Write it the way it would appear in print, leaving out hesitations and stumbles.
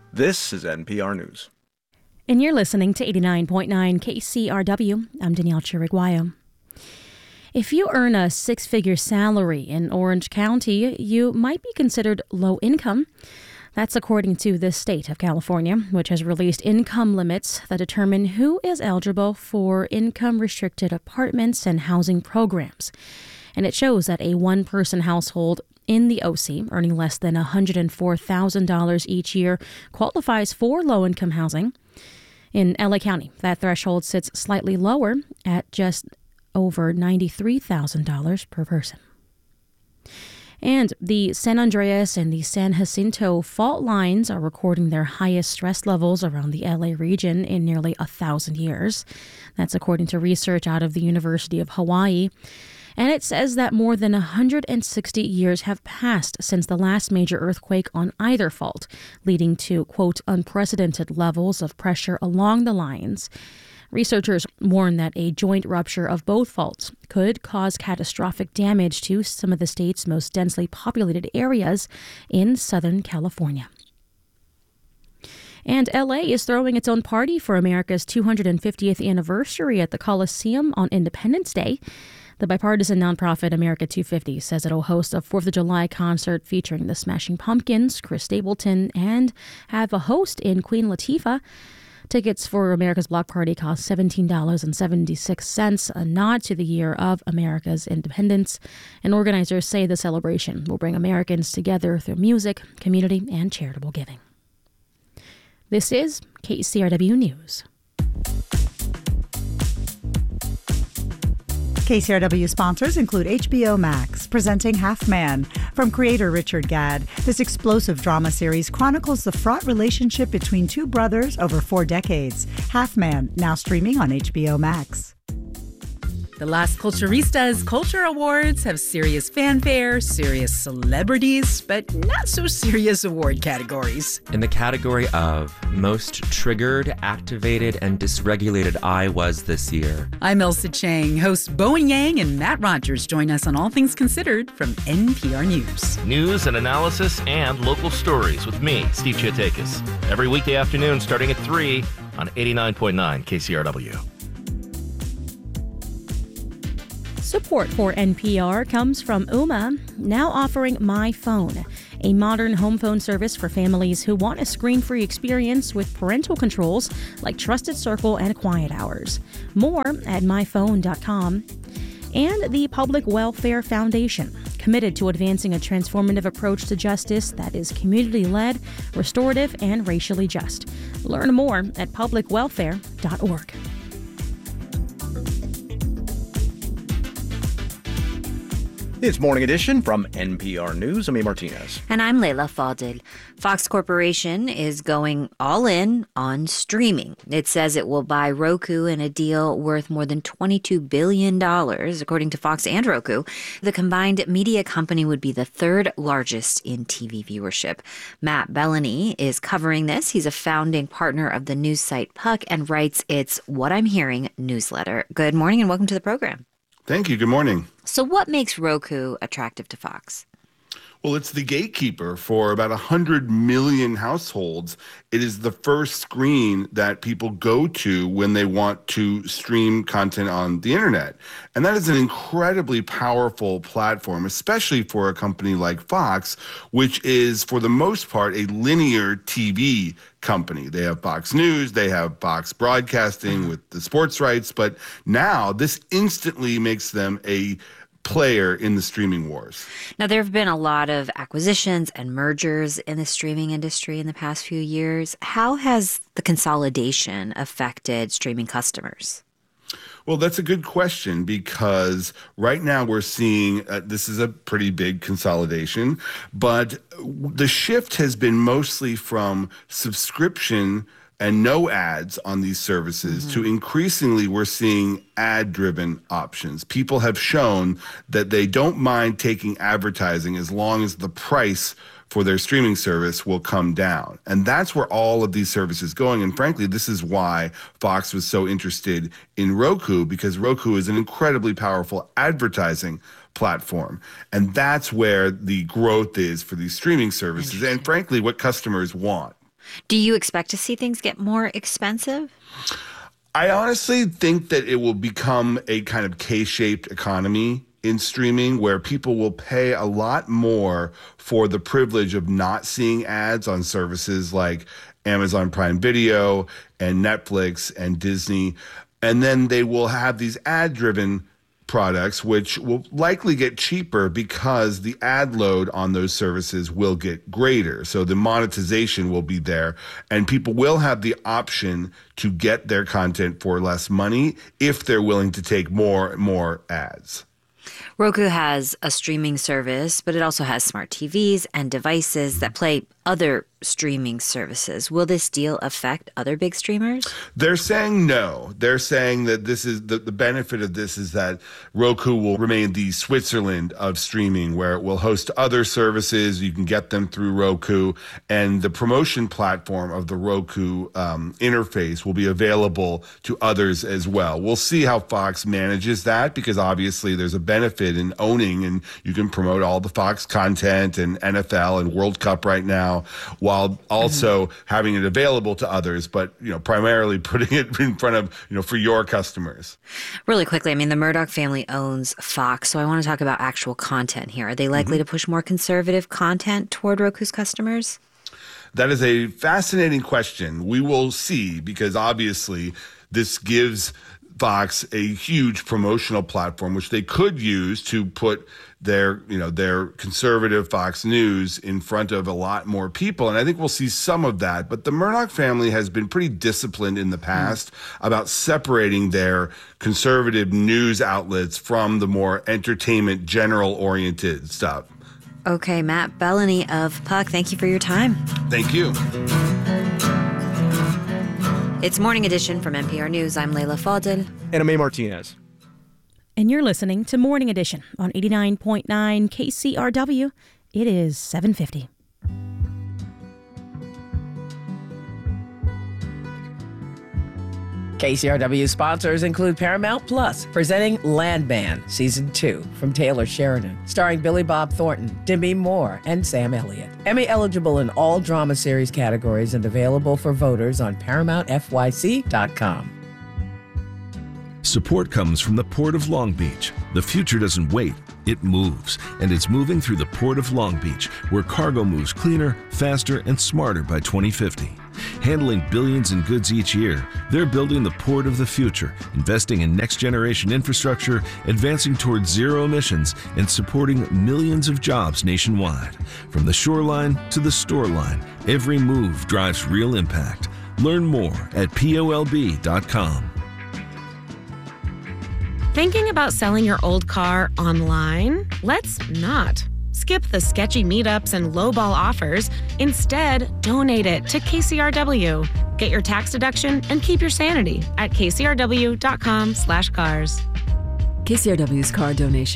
This is NPR News. And you're listening to 89.9 KCRW. I'm Danielle Chiriguayo. If you earn a six-figure salary in Orange County, you might be considered low income. That's according to the state of California, which has released income limits that determine who is eligible for income-restricted apartments and housing programs. And it shows that a one-person household in the OC earning less than $104,000 each year qualifies for low-income housing. In LA County, that threshold sits slightly lower at just over $93,000 per person. And the San Andreas and the San Jacinto fault lines are recording their highest stress levels around the LA region in nearly 1,000 years. That's according to research out of the University of Hawaii. And it says that more than 160 years have passed since the last major earthquake on either fault, leading to, quote, unprecedented levels of pressure along the lines. Researchers warn that a joint rupture of both faults could cause catastrophic damage to some of the state's most densely populated areas in Southern California. And LA is throwing its own party for America's 250th anniversary at the Coliseum on Independence Day. The bipartisan nonprofit America 250 says it'll host a 4th of July concert featuring the Smashing Pumpkins, Chris Stapleton, and have a host in Queen Latifah. Tickets for America's Block Party cost $17.76, a nod to the year of America's independence. And organizers say the celebration will bring Americans together through music, community, and charitable giving. This is KCRW News. KCRW sponsors include HBO Max, presenting Half Man. From creator Richard Gadd, this explosive drama series chronicles the fraught relationship between two brothers over 4 decades. Half Man, now streaming on HBO Max. The Las Culturistas Culture Awards have serious fanfare, serious celebrities, but not so serious award categories. In the category of Most Triggered, Activated, and Dysregulated I Was this year. I'm Elsa Chang. Hosts Bowen Yang and Matt Rogers join us on All Things Considered from NPR News. News and analysis and local stories with me, Steve Chiatakis. Every weekday afternoon starting at 3 on 89.9 KCRW. Support for NPR comes from Ooma, now offering My Phone, a modern home phone service for families who want a screen-free experience with parental controls like Trusted Circle and Quiet Hours. More at myphone.com. And the Public Welfare Foundation, committed to advancing a transformative approach to justice that is community-led, restorative, and racially just. Learn more at publicwelfare.org. It's Morning Edition from NPR News. I'm A. Martinez. And I'm Leila Fadel. Fox Corporation is going all in on streaming. It says it will buy Roku in a deal worth more than $22 billion, according to Fox and Roku. The combined media company would be the third largest in TV viewership. Matt Bellany is covering this. He's a founding partner of the news site Puck and writes its What I'm Hearing newsletter. Good morning and welcome to the program. Thank you. Good morning. So what makes Roku attractive to Fox? Well, it's the gatekeeper for about 100 million households. It is the first screen that people go to when they want to stream content on the internet. And that is an incredibly powerful platform, especially for a company like Fox, which is, for the most part, a linear TV company. They have Fox News, they have Fox Broadcasting with the sports rights, but now this instantly makes them a player in the streaming wars. Now, there have been a lot of acquisitions and mergers in the streaming industry in the past few years. How has the consolidation affected streaming customers? Well, that's a good question, because right now we're seeing this is a pretty big consolidation, but the shift has been mostly from subscription and no ads on these services to increasingly we're seeing ad-driven options. People have shown that they don't mind taking advertising as long as the price for their streaming service will come down. And that's where all of these services going. And frankly, this is why Fox was so interested in Roku, because Roku is an incredibly powerful advertising platform. And that's where the growth is for these streaming services and frankly, what customers want. Do you expect to see things get more expensive? I honestly think that it will become a kind of K-shaped economy in streaming where people will pay a lot more for the privilege of not seeing ads on services like Amazon Prime Video and Netflix and Disney. And then they will have these ad-driven products, which will likely get cheaper because the ad load on those services will get greater. So the monetization will be there, and people will have the option to get their content for less money if they're willing to take more ads. Roku has a streaming service, but it also has smart TVs and devices that play other streaming services. Will this deal affect other big streamers? They're saying no. They're saying that this is the benefit of this is that Roku will remain the Switzerland of streaming, where it will host other services. You can get them through Roku, and the promotion platform of the Roku interface will be available to others as well. We'll see how Fox manages that, because obviously there's a benefit in owning, and you can promote all the Fox content and NFL and World Cup right now, while also having it available to others, but primarily putting it in front of for your customers. Really quickly, I mean, the Murdoch family owns Fox, so I want to talk about actual content here. Are they likely to push more conservative content toward Roku's customers? That is a fascinating question. We will see, because obviously this gives Fox a huge promotional platform, which they could use to put their conservative Fox News in front of a lot more people. And I think we'll see some of that. But the Murdoch family has been pretty disciplined in the past about separating their conservative news outlets from the more entertainment, general-oriented stuff. Okay, Matt Bellany of Puck, thank you for your time. Thank you. It's Morning Edition from NPR News. I'm Leila Fadel. And I'm A. Martinez. And you're listening to Morning Edition on 89.9 KCRW. It is 7:50. KCRW sponsors include Paramount Plus, presenting Landman, Season 2, from Taylor Sheridan, starring Billy Bob Thornton, Demi Moore, and Sam Elliott. Emmy eligible in all drama series categories and available for voters on ParamountFYC.com. Support comes from the Port of Long Beach. The future doesn't wait, it moves. And it's moving through the Port of Long Beach, where cargo moves cleaner, faster, and smarter by 2050. Handling billions in goods each year, they're building the port of the future, investing in next-generation infrastructure, advancing towards zero emissions, and supporting millions of jobs nationwide. From the shoreline to the store line, every move drives real impact. Learn more at POLB.com. Thinking about selling your old car online? Let's not. Skip the sketchy meetups and lowball offers. Instead, donate it to KCRW. Get your tax deduction and keep your sanity at kcrw.com/cars. KCRW's car donation